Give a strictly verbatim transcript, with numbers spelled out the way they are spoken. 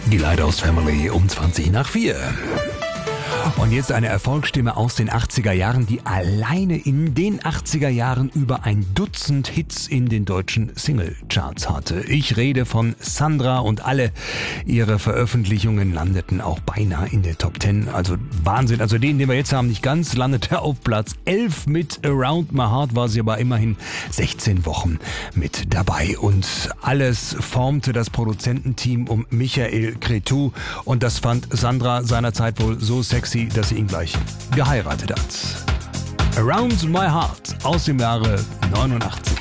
Die Lighthouse Family um zwanzig nach vier. Und jetzt eine Erfolgsstimme aus den achtziger Jahren, die alleine in den achtziger Jahren über ein Dutzend Hits in den deutschen Singlecharts hatte. Ich rede von Sandra und alle ihre Veröffentlichungen landeten auch beinahe in der Top Ten. Also Wahnsinn. Also den, den wir jetzt haben, nicht ganz, landete auf Platz elf mit Around My Heart, war sie aber immerhin sechzehn Wochen mit dabei. Und alles formte das Produzententeam um Michael Cretu und das fand Sandra seinerzeit wohl so sexy, dass sie ihn gleich geheiratet hat. Around My Heart aus dem Jahre neunundachtzig.